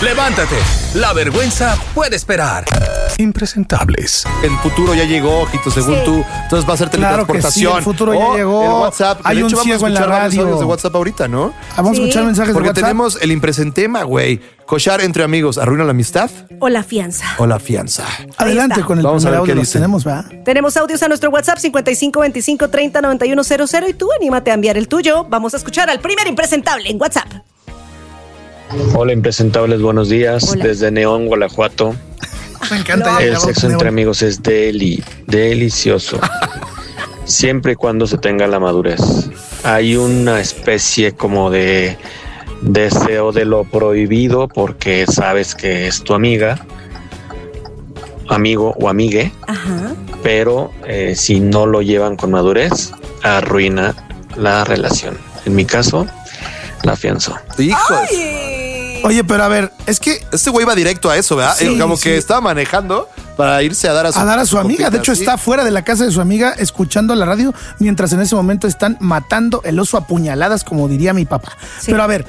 Levántate. La vergüenza puede esperar. Impresentables. El futuro ya llegó, Ojito, según tú. Entonces va a ser teletransportación. Claro que sí, el futuro ya llegó. El WhatsApp. Hay de hecho, un ciego en la vamos a escuchar varios radio. audios de WhatsApp ahorita, ¿no? Vamos a escuchar mensajes Porque de WhatsApp. tenemos el impresentema, güey. Cochar entre amigos, ¿arruina la amistad O la fianza. o la fianza? Adelante está. con el Vamos a primer ver qué audio. Los dicen. tenemos, ¿verdad? Tenemos audios a nuestro WhatsApp 5525309100 y tú anímate a enviar el tuyo. Vamos a escuchar al primer impresentable en WhatsApp. Hola impresentables, buenos días. Hola. Desde Neón, Guanajuato. Me encanta. El sexo entre amigos es delicioso. Siempre y cuando se tenga la madurez. Hay una especie como de deseo de lo prohibido porque sabes que es tu amiga, amigo o amigue, Ajá. pero si no lo llevan con madurez, arruina la relación. En mi caso, la fianzó. Hijos. Oye, pero a ver, es que Este güey va directo a eso, ¿verdad? Sí, Como sí. que estaba manejando para irse a dar a su amiga. De copita, hecho, ¿sí? está fuera de la casa de su amiga escuchando la radio mientras en ese momento están matando el oso a puñaladas, como diría mi papá. Sí. Pero a ver,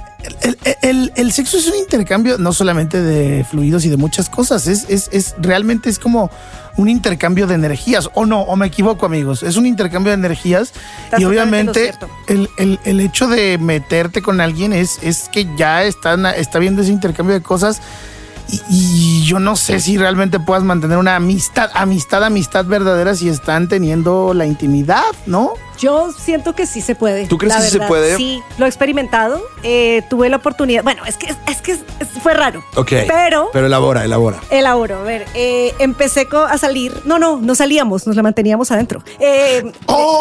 el sexo es un intercambio no solamente de fluidos y de muchas cosas. Realmente es como un intercambio de energías. O no, o me equivoco, amigos. Es un intercambio de energías. Estás Y totalmente obviamente en lo el hecho de meterte con alguien es que ya está viendo ese intercambio de cosas. Y yo no sé si realmente puedas mantener una amistad verdadera si están teniendo la intimidad, ¿no? Yo siento que sí se puede. ¿Tú crees la que sí se verdad. puede? Sí, lo he experimentado. Tuve la oportunidad. Bueno, es que fue raro. Ok. Pero elabora. elaboro. A ver, empecé a salir. No salíamos, nos la manteníamos adentro. En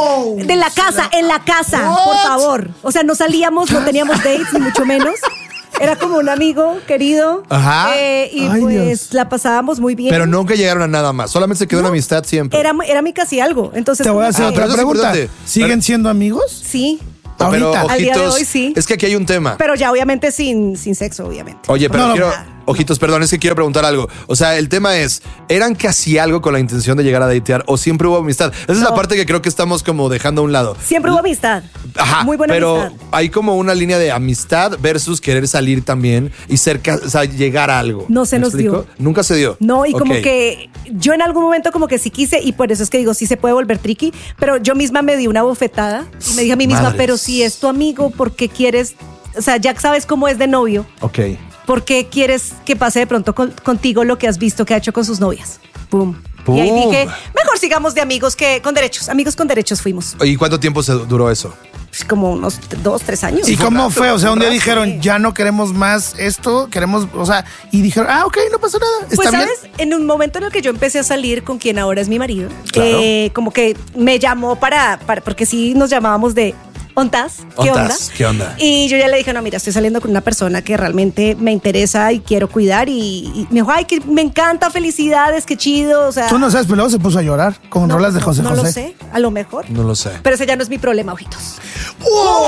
la casa, por favor. O sea, no salíamos, no teníamos dates, ni mucho menos. Era como un amigo querido. Ajá. Y Ay, pues Dios. la pasábamos muy bien. Pero nunca llegaron a nada más. Solamente se quedó una amistad siempre. Era mi casi algo. Entonces, Te voy a hacer como pero otra eso es pregunta. importante. ¿Siguen siendo amigos? Sí, Pero, ahorita. Al día de ojitos, hoy, sí. es que aquí hay un tema. pero ya obviamente sin sexo, obviamente. Oye, pero No, quiero... no. Ojitos, perdón, es que quiero preguntar algo. O sea, el tema es, ¿eran casi algo con la intención de llegar a datear o siempre hubo amistad? Esa es la No. parte que creo que estamos como dejando a un lado. Siempre hubo amistad. Ajá, Muy buena pero amistad. hay como una línea de amistad versus querer salir también y llegar a algo. No se ¿Me nos explico? dio. Nunca se dio. No, y como Ok. que yo en algún momento como que sí quise, y por eso es que digo, sí se puede volver tricky, pero yo misma me di una bofetada y me dije a mí misma, Madres. pero si es tu amigo, ¿por qué quieres? O sea, ya sabes cómo es de novio, Ok. ¿por qué quieres que pase de pronto contigo lo que has visto que ha hecho con sus novias? Pum. Pum. Y ahí dije, mejor sigamos de amigos que con derechos. Amigos con derechos fuimos. ¿Y cuánto tiempo se duró eso? Pues, como unos 2, 3 años. ¿Y cómo fue? O sea, un día Sí. dijeron, ya no queremos más esto, queremos, o sea, y dijeron, ok, no pasa nada. Pues, ¿Está bien? ¿sabes? En un momento en el que yo empecé a salir con quien ahora es mi marido, Claro. como que me llamó para, porque sí nos llamábamos de ¿ontas? ¿Qué onda? ¿Ontas? ¿Qué onda? Y yo ya le dije, no, mira, estoy saliendo con una persona que realmente me interesa y quiero cuidar. Y me dijo, ay, que me encanta, felicidades, qué chido. O sea, Tú no sabes, pero luego se puso a llorar con no, rolas de José no José. lo sé, a lo mejor. No lo sé. Pero ese ya no es mi problema, ojitos.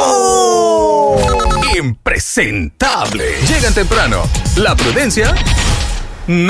Impresentable. Llegan temprano. La prudencia